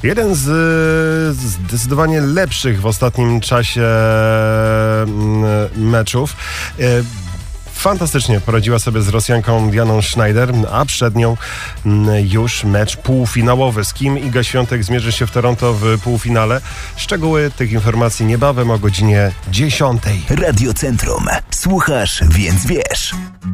Jeden z zdecydowanie lepszych w ostatnim czasie meczów. Fantastycznie poradziła sobie z Rosjanką Dianą Schneider, a przed nią już mecz półfinałowy. Z kim Iga Świątek zmierzy się w Toronto w półfinale? Szczegóły tych informacji niebawem o godzinie 10. Radio Centrum. Słuchasz, więc wiesz.